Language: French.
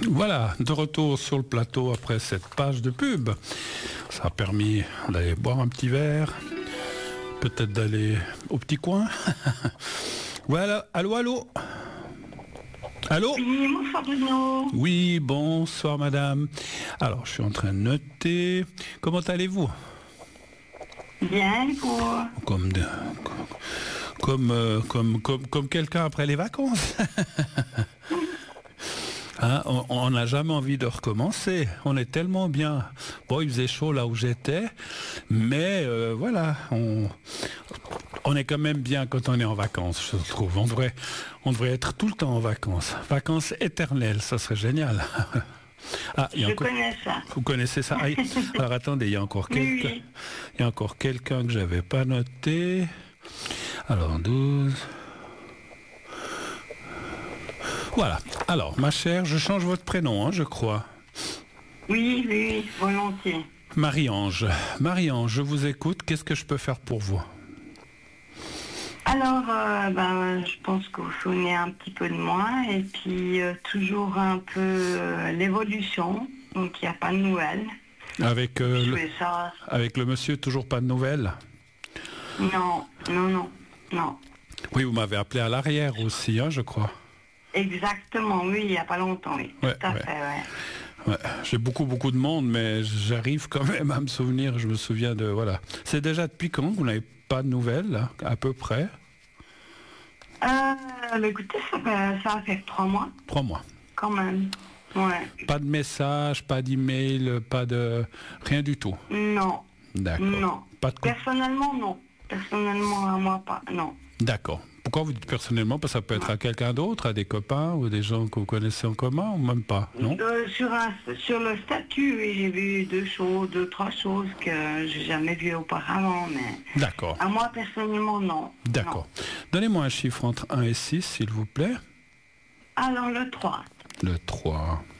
Voilà, de retour sur le plateau après cette page de pub. Ça a permis d'aller boire un petit verre, peut-être d'aller au petit coin. Voilà, allô, allô. Allô? Oui, bonsoir Bruno. Oui, bonsoir madame. Alors, je suis en train de noter. Comment allez-vous? Bien, et vous? Comme quelqu'un après les vacances. Hein, on n'a jamais envie de recommencer. On est tellement bien. Bon, il faisait chaud là où j'étais, mais voilà, on est quand même bien quand on est en vacances, je trouve. On devrait être tout le temps en vacances. Vacances éternelles, ça serait génial. Ah, je connais ça. Vous connaissez ça? Ah, alors attendez, il y a encore quelqu'un. Oui. Il y a encore quelqu'un que j'avais pas noté. Alors 12. Voilà. Alors, ma chère, je change votre prénom, hein, je crois. Oui, volontiers. Marie-Ange. Marie-Ange, je vous écoute. Qu'est-ce que je peux faire pour vous? Alors, je pense que vous souvenez un petit peu de moi et puis toujours un peu l'évolution. Donc, il n'y a pas de nouvelles. Avec le monsieur, toujours pas de nouvelles? Non. Oui, vous m'avez appelé à l'arrière aussi, hein, je crois. Exactement, oui, il n'y a pas longtemps, oui. Ouais, tout à fait, ouais. Ouais, j'ai beaucoup de monde, mais j'arrive quand même à me souvenir. Je me souviens de... Voilà. C'est déjà depuis quand vous n'avez pas de nouvelles, là, à peu près? Écoutez, ça va faire 3 mois. 3 mois. Quand même, ouais. Pas de message, pas d'email, pas de... Rien du tout? Non. D'accord. Non. Pas de... Personnellement, non. Personnellement, à moi, pas. Non. D'accord. Pourquoi vous dites personnellement? Parce que ça peut être à quelqu'un d'autre, à des copains ou des gens que vous connaissez en commun, ou même pas, non? Sur le statut, oui, j'ai vu 2, 3 choses que j'ai jamais vues auparavant, mais... D'accord. À moi, personnellement, non. D'accord. Donnez-moi un chiffre entre 1 et 6, s'il vous plaît. Alors, le 3. Le 3.